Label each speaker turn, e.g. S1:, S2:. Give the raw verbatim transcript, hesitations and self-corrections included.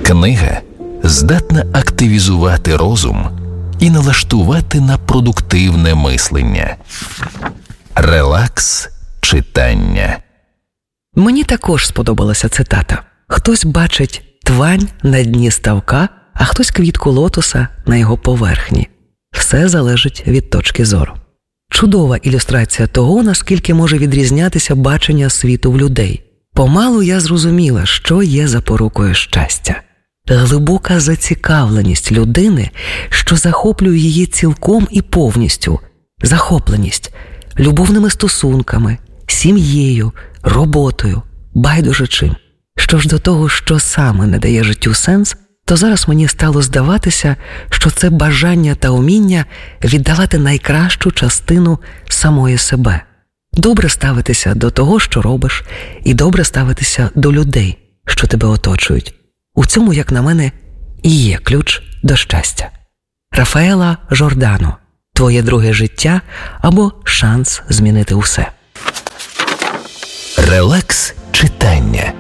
S1: Книга здатна активізувати розум і налаштувати на продуктивне мислення. Релакс читання.
S2: Мені також сподобалася цитата. Хтось бачить твань на дні ставка, а хтось квітку лотоса на його поверхні. Все залежить від точки зору. Чудова ілюстрація того, наскільки може відрізнятися бачення світу в людей. Помалу я зрозуміла, що є запорукою щастя. Глибока зацікавленість людини, що захоплює її цілком і повністю. Захопленість любовними стосунками, сім'єю, роботою, байдуже чим. Що ж до того, що саме не дає життю сенс, то зараз мені стало здаватися, що це бажання та уміння віддавати найкращу частину самої себе. Добре ставитися до того, що робиш, і добре ставитися до людей, що тебе оточують. У цьому, як на мене, і є ключ до щастя. Рафаела Жордано. Твоє друге життя або шанс змінити усе.
S1: Релакс читання.